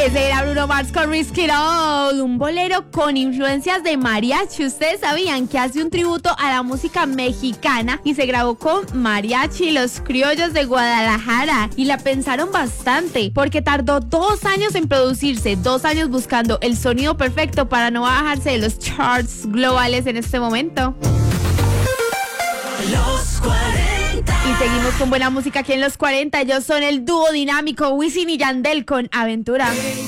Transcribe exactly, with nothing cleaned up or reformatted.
Ese era Bruno Mars con Risk It All, un bolero con influencias de mariachi. Ustedes sabían que hace un tributo a la música mexicana y se grabó con mariachi, los criollos de Guadalajara, y la pensaron bastante porque tardó dos años en producirse, dos años buscando el sonido perfecto para no bajarse de los charts globales en este momento. Los cuarenta. Y seguimos con buena música aquí en Los cuarenta. Ellos son el dúo dinámico Wisin y Yandel con Aventura.